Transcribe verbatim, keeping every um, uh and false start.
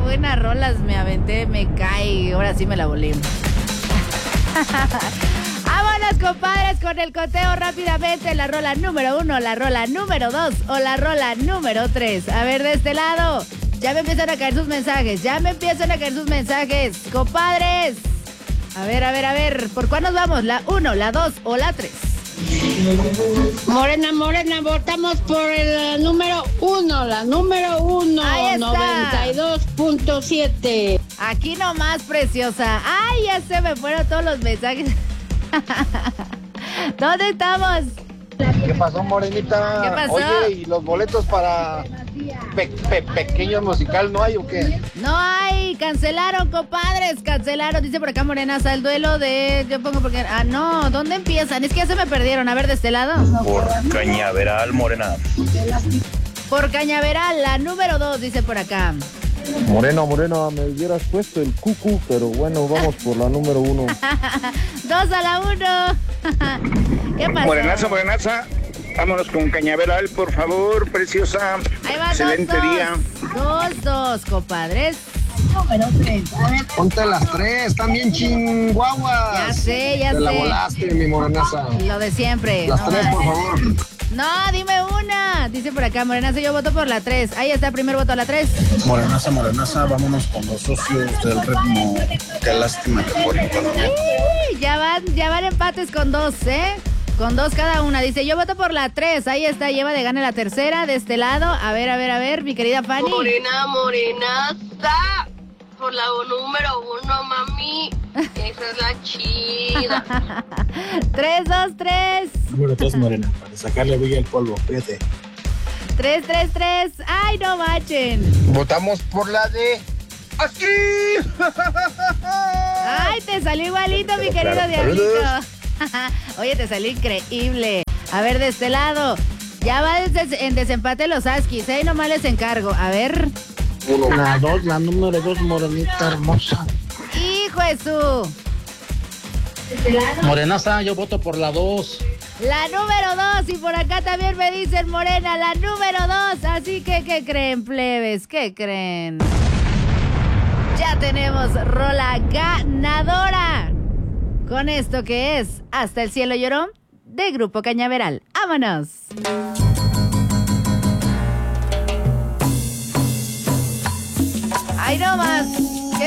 buenas rolas me aventé, me cae. Ahora sí me la volé. Vámonos, compadres, con el conteo rápidamente. La rola número uno, la rola número dos o la rola número tres. A ver, de este lado, ya me empiezan a caer sus mensajes. Ya me empiezan a caer sus mensajes, compadres. A ver, a ver, a ver. ¿Por cuál nos vamos? ¿La uno, la dos o la tres? Morena, Morena, votamos por el número uno, la número uno, noventa y dos punto siete. Aquí nomás, preciosa. Ay, ya se me fueron todos los mensajes. ¿Dónde estamos? ¿Qué pasó, Morenita? ¿Qué pasó? Oye, ¿y los boletos para pe pe pequeño musical no hay o qué? No hay, cancelaron, compadres, cancelaron. Dice por acá Morenaza, el duelo de... Yo pongo porque... Ah, no, ¿dónde empiezan? Es que ya se me perdieron. A ver, de este lado. Por Cañaveral, Morena. Por Cañaveral, la número dos, dice por acá. Morena, Morena, me hubieras puesto el cucu, pero bueno, vamos por la número uno. Dos a la uno. ¿Qué pasó? Morenaza, Morenaza, vámonos con Cañaveral, por favor, preciosa. Ahí va, excelente dos, dos. día. Dos, dos, compadres. Ponte las tres, también chinguaguas. Ya sé, ya Te sé. la volaste, mi Morenaza. Lo de siempre. Las no tres, más. por favor. No, dime una. Dice por acá, Morenaza, yo voto por la tres. Ahí está, primer voto a la tres. Morenaza, Morenaza, vámonos con los socios del ritmo. Qué lástima que por Ya van, ya van empates con dos, ¿eh? Con dos cada una. Dice, yo voto por la tres. Ahí está, lleva de gane la tercera de este lado. A ver, a ver, a ver, mi querida Fanny. Morena, Morenaza. Por la número uno, mami. Esa es la chida. Tres, dos, tres. Número dos, Morena, para sacarle brillo al polvo, fíjate. Tres, tres, tres. Ay, no machen. Votamos por la de... ¡Aquí! Ay, te salió igualito, mi querido claro, Diablito. saludos. Oye, te salió increíble. A ver, de este lado. Ya va des- en desempate los Askis. Ahí nomás les encargo. A ver. La dos, la número dos, Morenita hermosa. Hijo de su. Morenaza, yo voto por la dos. La número dos. Y por acá también me dicen Morena, la número dos. Así que, ¿qué creen, plebes? ¿Qué creen? Ya tenemos rola ganadora. Con esto que es Hasta el cielo lloró de Grupo Cañaveral. ¡Vámonos! ¡Ay, no más!